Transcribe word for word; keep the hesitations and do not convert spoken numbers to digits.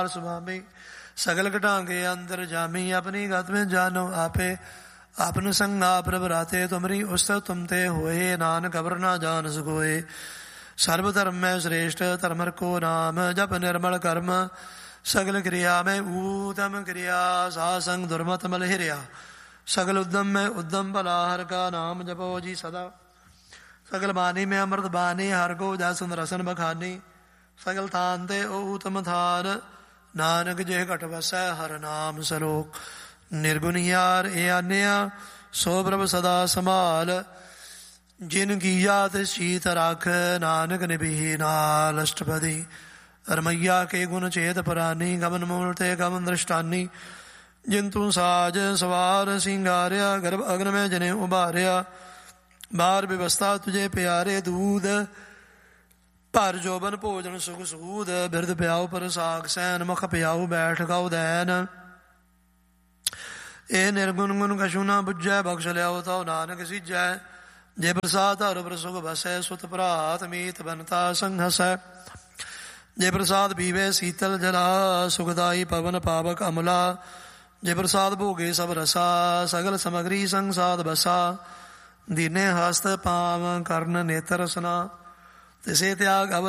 ਸੁਭਾਮੀ ਸਗਲ ਘਟਾਂਗੇ ਅੰਦਰ ਜਾਮੀ ਆਪਣੀ ਗਤ ਵਿੱਚ ਜਾਨੋ ਆਪੇ ਆਪਨ ਸੰਗਾ ਪ੍ਰਭ ਰਾਤੇ ਤੁਮਰੀ ਉਸਤਤ ਤੁਮ ਤੇ ਹੋਏ ਨਾਨਕ ਅਵਰ ਨਾ ਜਾਨ ਸਕੋਏ। ਸਰਬ ਧਰਮ ਮੈਂ श्रेष्ठ ਧਰਮ ਰਖੋ ਨਾਮ ਜਪ ਨਿਰਮਲ ਕਰਮ ਸਗਲ क्रिया में ऊतम क्रिया सा संग दुर्मत मल हिरिया सगल उद्यम में उद्यम भला हर का नाम जपो जी सदा। सगल बानी में अमृत बानी हर को जसन रसन बखानी सगल थान ते ऊतम थान नानक जे घट वसै हर नाम सलोक। निर्गुण यार ए आन्या सो प्रभ सदा संभाल जिन की याद शीत राख नानक निभी नाल अष्टपदी। रमैया के गुण चेत परानी गमन मूल ते गमन दृष्टानी जिन तू साज सवार सिंगारिया गर्भ अग्न में जने उबारिया बार व्यवस्था तुझे प्यारे दूध भर जोबन भोजन सुख सूद बिरद प्याऊ पर साग सैन मुख प्याऊ बैठ गाऊ दैन। ए निर्गुण गुण कछु ना बुझै बख्श लियाओ तो नानक सिजै जे प्रसाद हर प्रसुख बसै सुत भरात मीत बनता संग हसै। जे प्रसाद पीवे शीतल जला सुखदाई पवन पावक अमला जे प्रसाद भोगे सब रसा सगल समग्री संसाद बसा। दीने हस्त पाव कर्ण नेत्र सना तिसे त्याग अवर